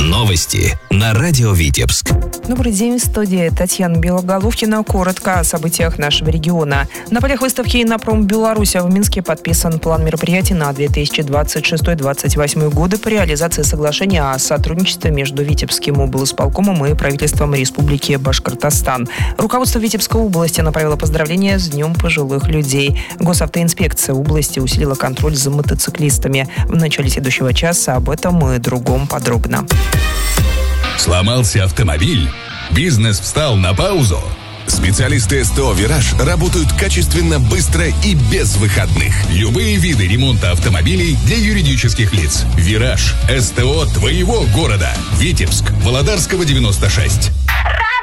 Новости на радио Витебск. Добрый день, в студии Татьяна Белоголовкина. Коротко о событиях нашего региона. На полях выставки «Иннопром Беларусь» в Минске подписан план мероприятий на 2026-2028 годы по реализации соглашения о сотрудничестве между Витебским облсполкомом и правительством Республики Башкортостан. Руководство Витебской области направило поздравления с Днем пожилых людей. Госавтоинспекция области усилила контроль за мотоциклистами. В начале следующего часа об этом и другом подробно. Сломался автомобиль? Бизнес встал на паузу? Специалисты СТО «Вираж» работают качественно, быстро и без выходных. Любые виды ремонта автомобилей для юридических лиц. «Вираж» – СТО твоего города. Витебск, Володарского, 96.